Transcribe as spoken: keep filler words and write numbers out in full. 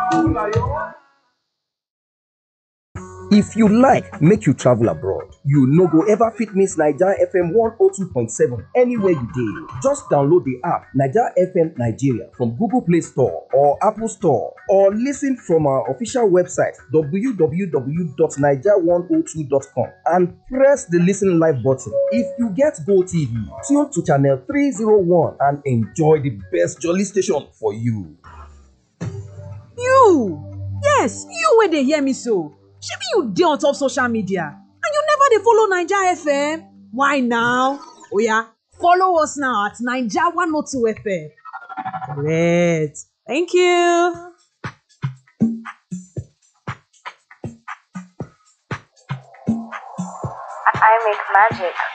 If you like make you travel abroad, you no go ever fit miss Naija F M one oh two point seven anywhere you dey. Just download the app Naija F M Nigeria from Google Play Store or Apple Store, or listen from our official website w w w dot naija one oh two dot com and press the listen live button. If you get Go T V, tune to channel three oh one and enjoy the best jolly station for you. You! Yes, you wey dey hear me so. Shebi you dey on top social media and you never dey follow Naija F M? Why now? Oya, follow us now at Naija one oh two F M. Correct. Thank you. I make magic.